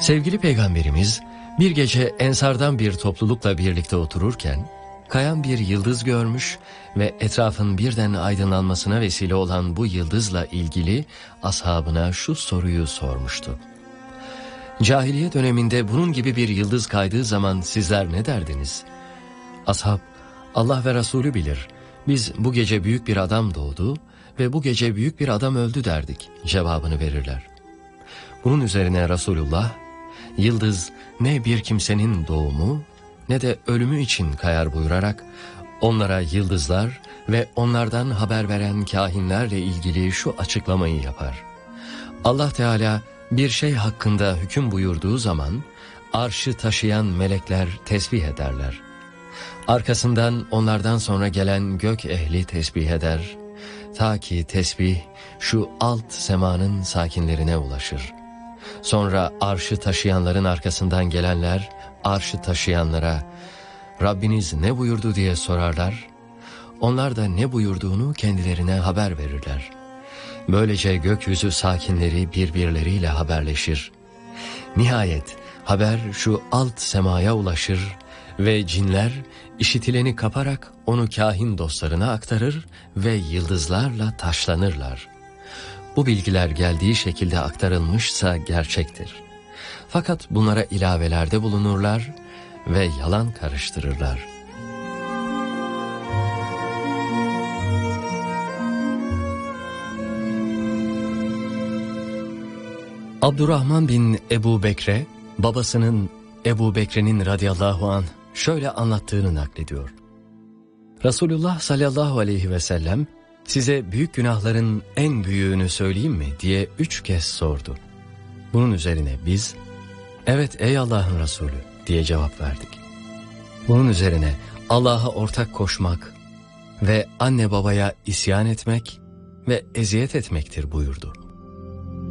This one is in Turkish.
Sevgili Peygamberimiz bir gece Ensardan bir toplulukla birlikte otururken kayan bir yıldız görmüş ve etrafın birden aydınlanmasına vesile olan bu yıldızla ilgili ashabına şu soruyu sormuştu. Cahiliye döneminde bunun gibi bir yıldız kaydığı zaman sizler ne derdiniz? Ashab, Allah ve Resulü bilir, biz bu gece büyük bir adam doğdu ve bu gece büyük bir adam öldü derdik cevabını verirler. Bunun üzerine Resulullah, yıldız ne bir kimsenin doğumu ne de ölümü için kayar buyurarak onlara yıldızlar ve onlardan haber veren kâhinlerle ilgili şu açıklamayı yapar. Allah Teala bir şey hakkında hüküm buyurduğu zaman arşı taşıyan melekler tesbih ederler. Arkasından onlardan sonra gelen gök ehli tesbih eder. Ta ki tesbih şu alt semanın sakinlerine ulaşır. Sonra arşı taşıyanların arkasından gelenler arşı taşıyanlara Rabbiniz ne buyurdu diye sorarlar. Onlar da ne buyurduğunu kendilerine haber verirler. Böylece gökyüzü sakinleri birbirleriyle haberleşir. Nihayet haber şu alt semaya ulaşır ve cinler işitileni kaparak onu kâhin dostlarına aktarır ve yıldızlarla taşlanırlar. Bu bilgiler geldiği şekilde aktarılmışsa gerçektir. Fakat bunlara ilavelerde bulunurlar ve yalan karıştırırlar. Abdurrahman bin Ebu Bekre, babasının Ebu Bekre'nin radıyallahu anh şöyle anlattığını naklediyor. Resulullah sallallahu aleyhi ve sellem, size büyük günahların en büyüğünü söyleyeyim mi diye 3 kez sordu. Bunun üzerine biz, evet ey Allah'ın Resulü diye cevap verdik. Bunun üzerine Allah'a ortak koşmak ve anne babaya isyan etmek ve eziyet etmektir buyurdu.